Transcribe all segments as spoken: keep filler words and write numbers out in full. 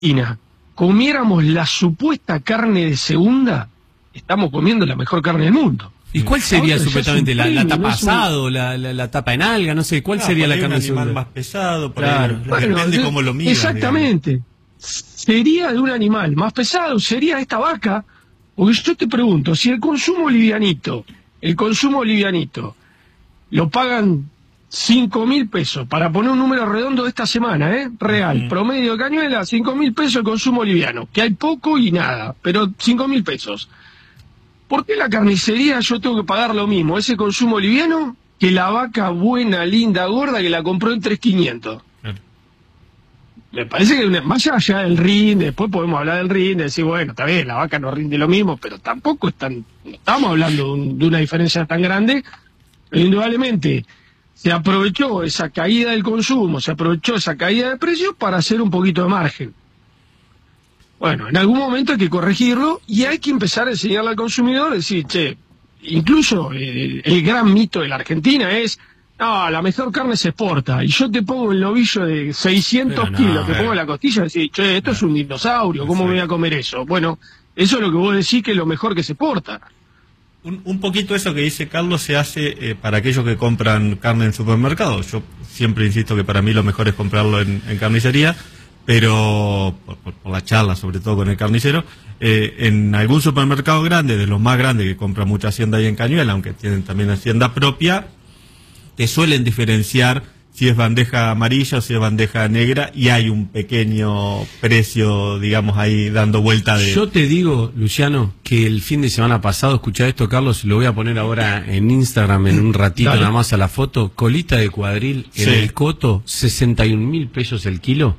Argentina comiéramos la supuesta carne de segunda, estamos comiendo la mejor carne del mundo. ¿Y cuál sería Ahora, supuestamente la, la tapa no asado, un... la, la, la tapa en alga? No sé, ¿cuál ah, sería la carne de segunda? Un animal más pesado, por claro. ahí, bueno, depende de cómo lo miran. Exactamente. Digamos. Sería de un animal más pesado, sería esta vaca, porque yo te pregunto, si el consumo livianito, el consumo livianito, lo pagan cinco mil pesos, para poner un número redondo de esta semana, ¿eh? Real, uh-huh. Promedio de Cañuela, cinco mil pesos el consumo liviano, que hay poco y nada, pero cinco mil pesos. ¿Por qué la carnicería yo tengo que pagar lo mismo, ese consumo liviano, que la vaca buena, linda, gorda, que la compró en tres mil quinientos? Uh-huh. Me parece que una, más allá del rinde, después podemos hablar del rinde, decir, bueno, está bien, la vaca no rinde lo mismo, pero tampoco es tan, no estamos hablando de, un, de una diferencia tan grande. Indudablemente se aprovechó esa caída del consumo, se aprovechó esa caída de precios para hacer un poquito de margen. Bueno, en algún momento hay que corregirlo y hay que empezar a enseñarle al consumidor, decir, che, incluso el, el gran mito de la Argentina es, no, la mejor carne se exporta, y yo te pongo el novillo de seiscientos no, kilos, te pongo la costilla y decís, che, esto no. es un dinosaurio, ¿cómo me voy a comer eso? Bueno, eso es lo que vos decís que es lo mejor que se exporta. Un, un poquito eso que dice Carlos se hace eh, para aquellos que compran carne en supermercados. Yo siempre insisto que para mí lo mejor es comprarlo en, en carnicería, pero por, por, por la charla, sobre todo con el carnicero, eh, en algún supermercado grande, de los más grandes que compra mucha hacienda ahí en Cañuela, aunque tienen también hacienda propia, te suelen diferenciar si es bandeja amarilla o si es bandeja negra, y hay un pequeño precio, digamos, ahí dando vuelta de... Yo te digo, Luciano, que el fin de semana pasado, escuchá esto, Carlos, y lo voy a poner ahora en Instagram en un ratito, Dale. Nada más a la foto, colita de cuadril en sí. el Coto, sesenta y un mil pesos el kilo.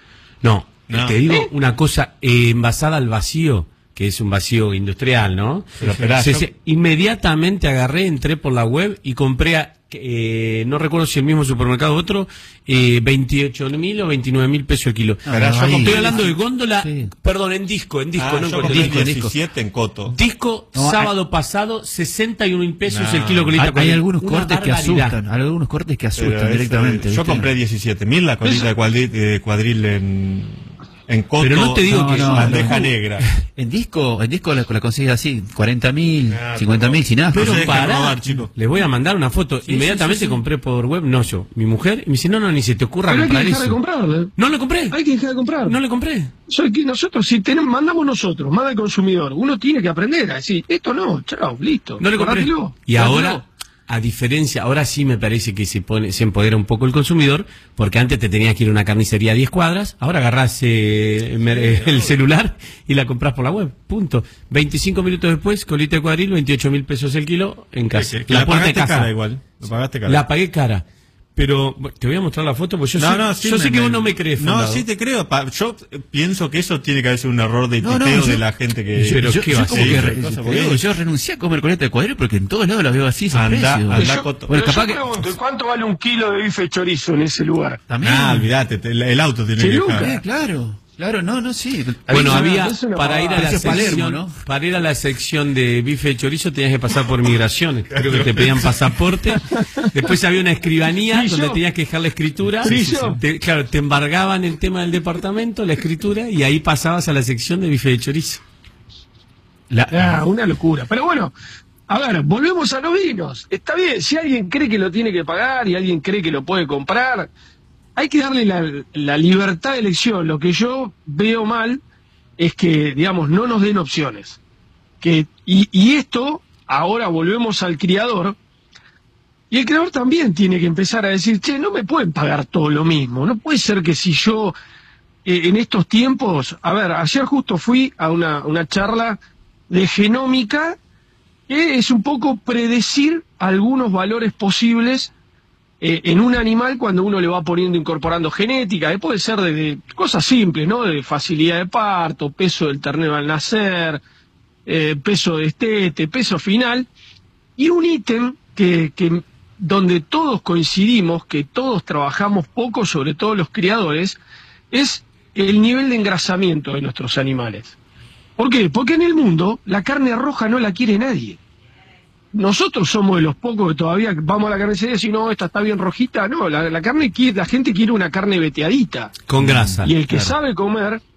No, no. te digo una cosa, eh, envasada al vacío, que es un vacío industrial, ¿no? Pero, pero, se, yo... se, inmediatamente agarré, entré por la web y compré... A, Eh, no recuerdo si el mismo supermercado o otro, eh, veintiocho mil o veintinueve mil pesos el kilo. Ah, pero yo estoy hablando de góndola, sí. perdón, en disco, en disco, ah, no en disco, en diecisiete en Coto. Disco, no, sábado hay... pasado, sesenta y un mil pesos no. el kilo colita. Hay, hay algunos cortes que asustan, hay algunos cortes que asustan pero directamente. Es, yo compré diecisiete mil la colita de cuadril, de cuadril en... En Coto, pero no te digo no, que no, es bandeja no, negra. En disco, en disco la, la consigues así, cuarenta mil, ah, cincuenta mil sin nada. Pero no para, les voy a mandar una foto. Sí, Inmediatamente sí, sí, sí. compré por web, no yo, mi mujer, y me dice, no, no, ni se te ocurra pero comprar hay que dejar eso. De comprarle. No lo compré. Hay que dejar de comprar. No lo compré. Soy que nosotros, si tenemos, mandamos nosotros, manda el consumidor, uno tiene que aprender a decir, esto no, chao, listo. No lo compré. Corrátelo, y ahora... A diferencia, ahora sí me parece que se pone, se empodera un poco el consumidor, porque antes te tenías que ir a una carnicería a diez cuadras, ahora agarrás eh, el celular y la compras por la web, punto. veinticinco minutos después, colita de cuadril, veintiocho mil pesos el kilo en casa. La, la pagaste cara igual, lo pagaste cara. La pagué cara. Pero te voy a mostrar la foto, porque yo, no, sé, no, sí yo me, sé que me, vos no me crees. Fundado. No, sí te creo. Pa, yo pienso que eso tiene que haber sido un error de titeo no, no, yo, de la gente que... Pero yo, ¿qué yo, va como que re, digo, yo renuncié a comer coleta de cuadril porque en todos lados la veo así, sin precio. Anda, yo, coto. Bueno, capaz yo pregunto, que... ¿cuánto vale un kilo de bife chorizo en ese lugar? También. Ah, olvídate, el, el auto tiene sí, que dejar. Eh, claro. Claro, no, no, sí. Bueno, una, había, para ir a la sección, Palermo, ¿no? para ir a la sección de bife de chorizo tenías que pasar por migraciones. Creo que te pedían pasaporte. Después había una escribanía sí, donde yo. tenías que dejar la escritura. Sí, sí, te, claro, te embargaban el tema del departamento, la escritura, y ahí pasabas a la sección de bife de chorizo. La... Ah, una locura. Pero bueno, a ver, volvemos a los vinos. Está bien, si alguien cree que lo tiene que pagar y alguien cree que lo puede comprar, hay que darle la, la libertad de elección. Lo que yo veo mal es que, digamos, no nos den opciones. Que, y, y esto, ahora volvemos al criador, y el criador también tiene que empezar a decir, che, no me pueden pagar todo lo mismo. No puede ser que si yo, eh, en estos tiempos, a ver, ayer justo fui a una, una charla de genómica, que es un poco predecir algunos valores posibles Eh, en un animal cuando uno le va poniendo, incorporando genética, eh, puede ser de, de cosas simples, ¿no? De facilidad de parto, peso del ternero al nacer, eh, peso de estete, peso final, y un ítem que, que donde todos coincidimos, que todos trabajamos poco, sobre todo los criadores, es el nivel de engrasamiento de nuestros animales. ¿Por qué? Porque en el mundo la carne roja no la quiere nadie. Nosotros somos de los pocos que todavía vamos a la carnicería y decimos, no, esta está bien rojita. No, la, la carne quiere, la gente quiere una carne veteadita. Con grasa. Y el que claro. sabe comer,